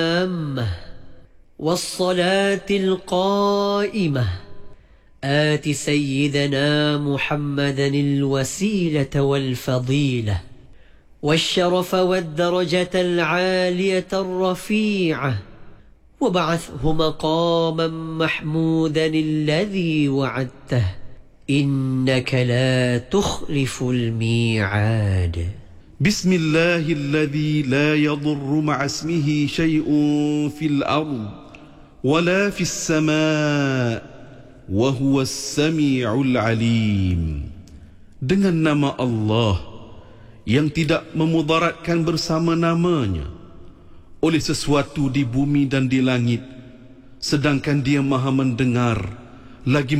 والصلاة القائمة آت سيدنا محمدا الوسيلة والفضيلة والشرف والدرجة العالية الرفيعة وابعثه مقاما محمودا الذي وعدته إنك لا تخلف الميعاد. بسم الله الذي لا يضر مع اسمه شيء في الأرض ولا في السماء وهو السميع العليم. Dengan nama Allah yang tidak memudaratkan bersama namanya oleh sesuatu di bumi dan di langit, sedangkan Dia Maha mendengar lagi